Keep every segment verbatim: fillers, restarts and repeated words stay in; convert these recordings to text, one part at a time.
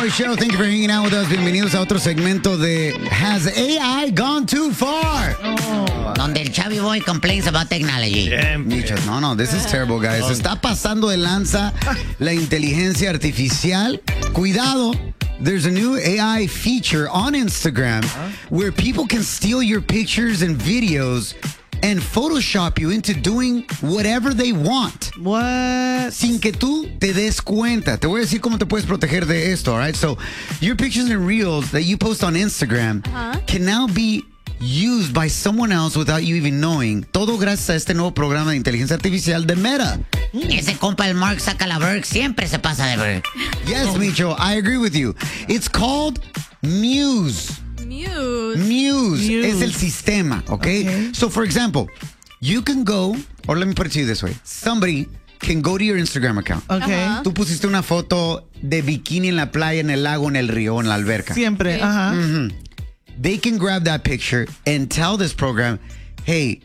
Show. Thank you for hanging out with us. Bienvenidos a otro segmento de Has A I Gone Too Far? Oh. Donde el Chubby Boy complains about technology. Micho, no, no, this is terrible, guys. Se está pasando de lanza la inteligencia artificial. Cuidado. There's a new A I feature on Instagram where people can steal your pictures and videos and Photoshop you into doing whatever they want. What? Sin que tú te des cuenta. Te voy a decir cómo te puedes proteger de esto, all right? So, your pictures and reels that you post on Instagram uh-huh. can now be used by someone else without you even knowing. Todo gracias a este nuevo programa de inteligencia artificial de Meta. Ese compa el Mark Zuckerberg siempre se pasa de ver. Yes, Micho, I agree with you. It's called Muse. Muse. Muse. Muse. Es el sistema, okay? okay? So, for example, you can go, or let me put it to you this way. Somebody can go to your Instagram account. Okay. Uh-huh. Tú pusiste una foto de bikini en la playa, en el lago, en el río, en la alberca. Siempre, ajá. Uh-huh. Mm-hmm. They can grab that picture and tell this program, hey,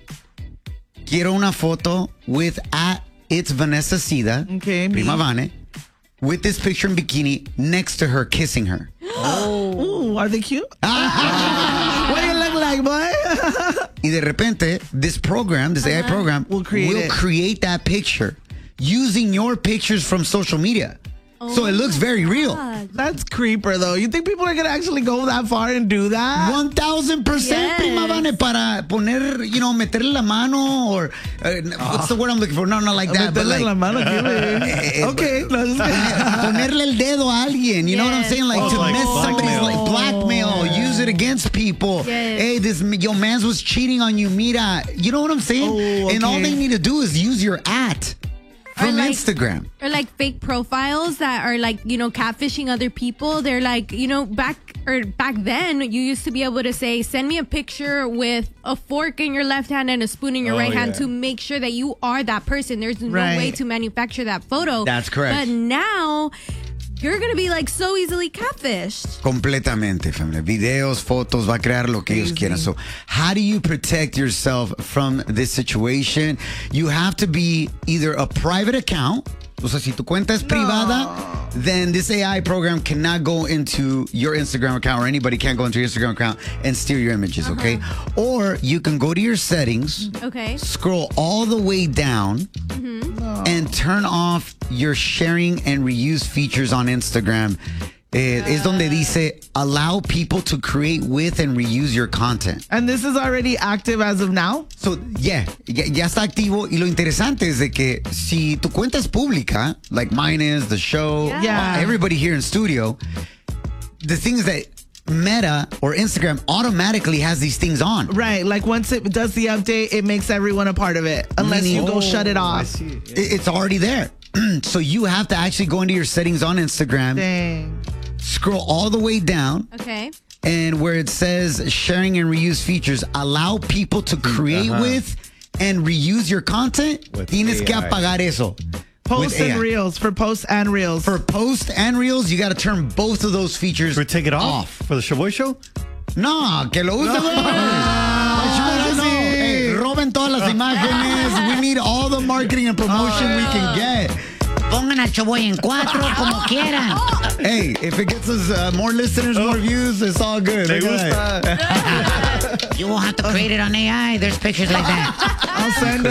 quiero una foto with at it's Vanessa Sida, okay, Prima me. Vane, with this picture in bikini next to her kissing her. Oh. Ooh, are they cute? What do you look like, boy? Y de repente, this program, this uh-huh. A I program, will create, will it. create that picture using your pictures from social media. Oh, so it looks very real. God. That's creeper, though. You think people are going to actually go that far and do that? one thousand percent, yes. Prima Vane, para poner, you know, meterle la mano or, uh, oh. what's the word I'm looking for? No, not like that. Meterle but like, la mano, eh, okay. Ponerle el dedo a alguien. You yes. know what I'm saying? Like oh, to like mess somebody's like blackmail, use it against people. Yes. Hey, this your man's was cheating on you, mira. You know what I'm saying? Oh, okay. And all they need to do is use your at. From like, Instagram. Or like fake profiles that are like, you know, catfishing other people. They're like, you know, back or back then you used to be able to say, send me a picture with a fork in your left hand and a spoon in your oh, right yeah. hand to make sure that you are that person. There's no right. way to manufacture that photo. That's correct. But now you're going to be like so easily catfished. Completamente, familia. Videos, fotos, va a crear lo que ellos quieran. So, how do you protect yourself from this situation? You have to be either a private account. O sea, si tu cuenta es privada, no. then this A I program cannot go into your Instagram account, or anybody can't go into your Instagram account and steal your images, uh-huh. okay? Or you can go to your settings, okay, scroll all the way down, mm-hmm. no. and turn off your sharing and reuse features on Instagram. Eh, uh, es donde dice allow people to create with and reuse your content. And this is already active as of now? So, yeah, ya, ya está activo. Y lo interesante es de que si tu cuenta es pública, like mine is, the show, yeah. Yeah. everybody here in studio, the thing is that Meta or Instagram automatically has these things on. Right, like once it does the update, it makes everyone a part of it, unless Meaning, you go oh, shut it off. Yeah. It's already there. So you have to actually go into your settings on Instagram. Dang. Scroll all the way down. Okay. And where it says sharing and reuse features, allow people to create uh-huh. with and reuse your content. With Tienes A I. que apagar eso. Post and reels. For post and reels. For post and reels, you got to turn both of those features For take it off, off. For the Shoboy Show? No, que lo usen. No. No, no. Hey, roben todas las imágenes. We need all the marketing and promotion oh, yeah. we can get. Pongan al Choboy en cuatro, como quieran. Hey, if it gets us uh, more listeners, more views, it's all good. Me gusta. You won't have to create it on A I. There's pictures like that. I'll send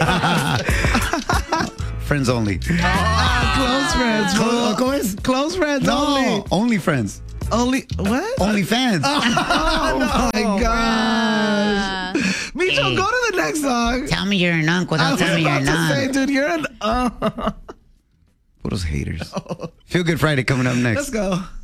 them. Friends only. Ah, close friends. Close, ¿cómo es? Close friends no, only. Only friends. Only, what? Only fans. Oh, oh my Uh, gosh. Micho, hey. go to the next song. Tell me you're an unk without telling me you're I was about to say, not. dude, you're an uh. Puros haters. Feel Good Friday coming up next. Let's go.